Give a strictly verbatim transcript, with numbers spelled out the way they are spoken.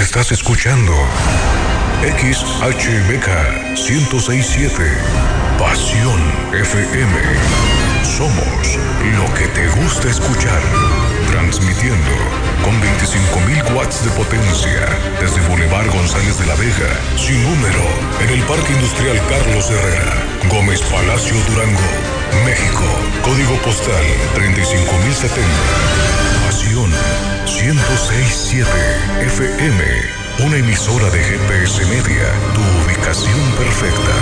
Estás escuchando X H B K ciento seis punto siete, Pasión F M. Somos lo que te gusta escuchar. Transmitiendo con veinticinco mil watts de potencia desde Boulevard González de la Vega, sin número, en el Parque Industrial Carlos Herrera, Gómez Palacio, Durango, México. Código postal treinta y cinco mil setenta. Pasión ciento seis punto siete F M. Una emisora de G P S Media. Tu ubicación perfecta.